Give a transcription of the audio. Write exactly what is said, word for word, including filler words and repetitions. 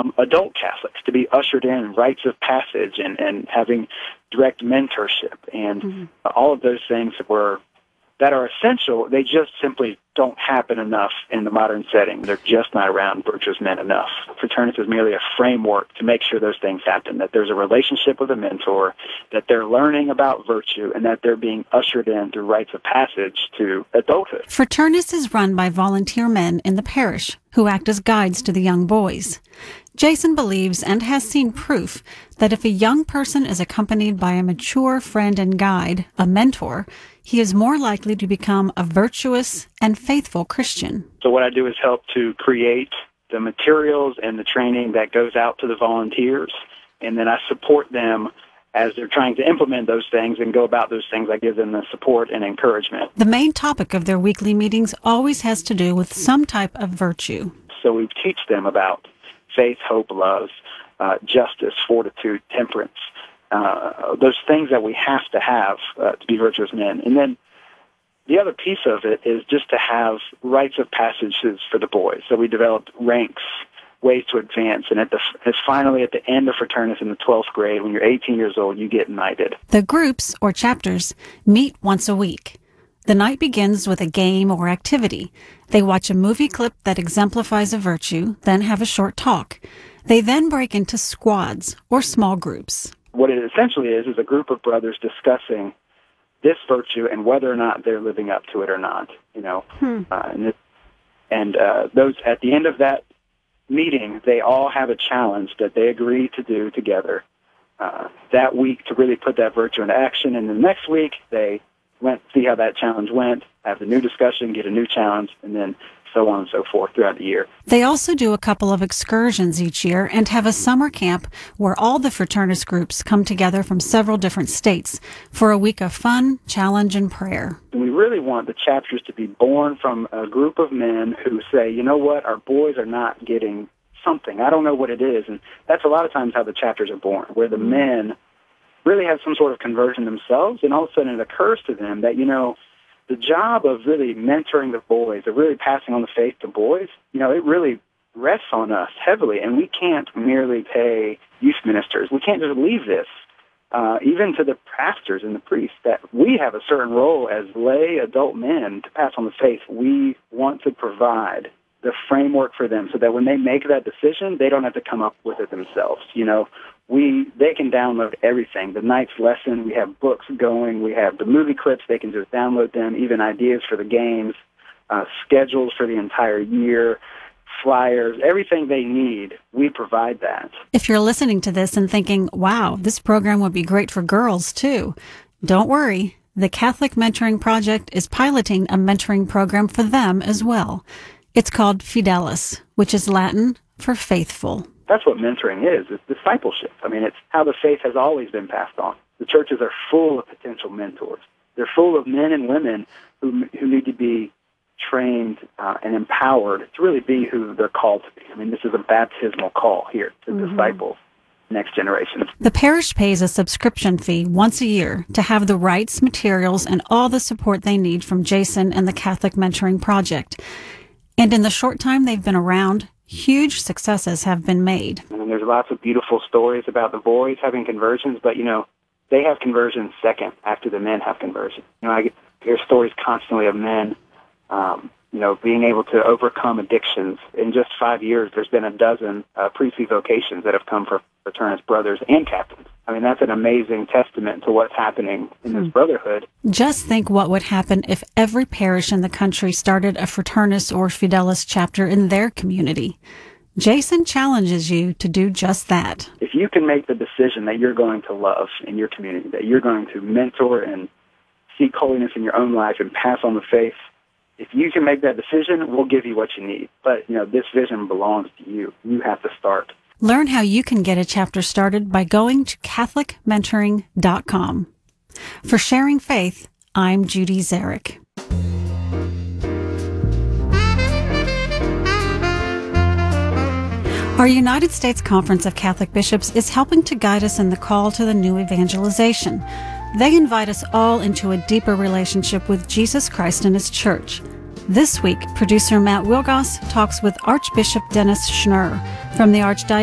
become adult Catholics, to be ushered in rites of passage and, and having direct mentorship and mm-hmm. all of those things that were that are essential. They just simply don't happen enough in the modern setting. They're just not around virtuous men enough. Fraternus is merely a framework to make sure those things happen, that there's a relationship with a mentor, that they're learning about virtue, and that they're being ushered in through rites of passage to adulthood. Fraternus is run by volunteer men in the parish who act as guides to the young boys. Jason believes and has seen proof that if a young person is accompanied by a mature friend and guide, a mentor, he is more likely to become a virtuous and faithful Christian. So what I do is help to create the materials and the training that goes out to the volunteers, and then I support them as they're trying to implement those things and go about those things. I give them the support and encouragement. The main topic of their weekly meetings always has to do with some type of virtue. So we teach them about faith, hope, love, uh, justice, fortitude, temperance, uh, those things that we have to have uh, to be virtuous men. And then the other piece of it is just to have rites of passages for the boys. So we developed ranks, ways to advance, and at the it's finally at the end of Fraternus in the twelfth grade, when you're eighteen years old, you get knighted. The groups, or chapters, meet once a week. The night begins with a game or activity. They watch a movie clip that exemplifies a virtue, then have a short talk. They then break into squads, or small groups. What it essentially is, is a group of brothers discussing this virtue and whether or not they're living up to it or not. You know, hmm. uh, and, it, and uh, those at the end of that meeting, they all have a challenge that they agree to do together uh, that week to really put that virtue into action. And the next week, they went see how that challenge went, have the new discussion, get a new challenge, and then so on and so forth throughout the year. They also do a couple of excursions each year and have a summer camp where all the Fraternus groups come together from several different states for a week of fun, challenge, and prayer. We really want the chapters to be born from a group of men who say, you know what, our boys are not getting something. I don't know what it is. And that's a lot of times how the chapters are born, where the men really have some sort of conversion themselves, and all of a sudden it occurs to them that, you know, the job of really mentoring the boys, of really passing on the faith to boys, you know, it really rests on us heavily, and we can't merely pay youth ministers. We can't just leave this, uh, even to the pastors and the priests, that we have a certain role as lay adult men to pass on the faith. We want to provide the framework for them so that when they make that decision, they don't have to come up with it themselves. You know, we they can download everything. The night's lesson, we have books going, we have the movie clips, they can just download them, even ideas for the games, uh, schedules for the entire year, flyers, everything they need, we provide that. If you're listening to this and thinking, wow, this program would be great for girls too, don't worry. The Catholic Mentoring Project is piloting a mentoring program for them as well. It's called Fidelis, which is Latin for faithful. That's what mentoring is. It's discipleship. I mean, it's how the faith has always been passed on. The churches are full of potential mentors. They're full of men and women who who need to be trained uh, and empowered to really be who they're called to be. I mean, this is a baptismal call here to mm-hmm. disciple next generation. The parish pays a subscription fee once a year to have the rights, materials, and all the support they need from Jason and the Catholic Mentoring Project. And in the short time they've been around, huge successes have been made. And there's lots of beautiful stories about the boys having conversions, but, you know, they have conversions second after the men have conversion. You know, I get, hear stories constantly of men, um, you know, being able to overcome addictions. In just five years, there's been a dozen uh, priestly vocations that have come from Fraternus brothers and captains. I mean, that's an amazing testament to what's happening in this brotherhood. Just think what would happen if every parish in the country started a Fraternus or Fidelis chapter in their community. Jason challenges you to do just that. If you can make the decision that you're going to love in your community, that you're going to mentor and seek holiness in your own life and pass on the faith, if you can make that decision, we'll give you what you need. But, you know, this vision belongs to you. You have to start. Learn how you can get a chapter started by going to Catholic Mentoring dot com. For Sharing Faith, I'm Judy Zarek. Our United States Conference of Catholic Bishops is helping to guide us in the call to the new evangelization. They invite us all into a deeper relationship with Jesus Christ and His Church. This week, producer Matt Wilgoss talks with Archbishop Dennis Schnurr from the Archdiocese